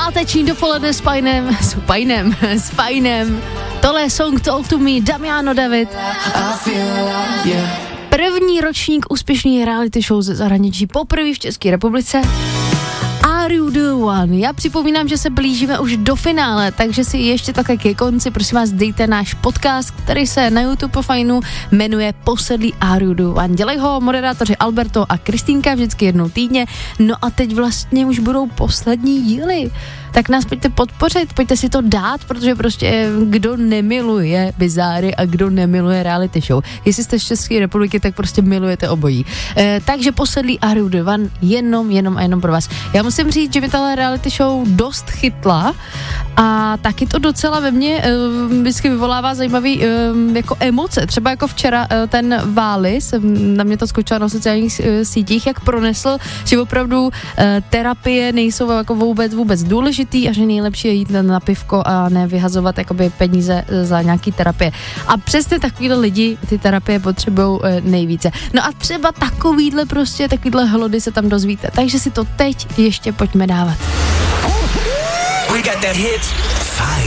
Páteční dopoledne s Fajnem. Tohle je Song Talk to Me, Damiano David. První ročník úspěšný reality show ze zahraničí, poprvé v České republice. Are You The One? Já připomínám, že se blížíme už do finále, takže si ještě také ke konci, prosím vás, dejte náš podcast, který se na YouTube po Fajnu jmenuje Posedlý Are You The One. Dělají ho moderátoři Alberto a Kristýnka vždycky jednou týdně, no a teď vlastně už budou poslední díly. Tak nás pojďte podpořit, pojďte si to dát, protože prostě kdo nemiluje bizáry a kdo nemiluje reality show. Jestli jste z České republiky, tak prostě milujete obojí. Takže Posedlý Are You The One jenom pro vás. Já musím říct, že mi tahle reality show dost chytla a taky to docela ve mně vždycky vyvolává zajímavý jako emoce. Třeba jako včera ten Vális, na mě to skočilo na sociálních sítích, jak pronesl, že opravdu terapie nejsou jako vůbec důležitý a že nejlepší je jít na pivko a ne vyhazovat jakoby peníze za nějaký terapie. A přesně takovýhle lidi ty terapie potřebují nejvíce. No a třeba takovýhle hlody se tam dozvíte. Takže si to teď ještě pojďme dávat. We got that hit. Fajn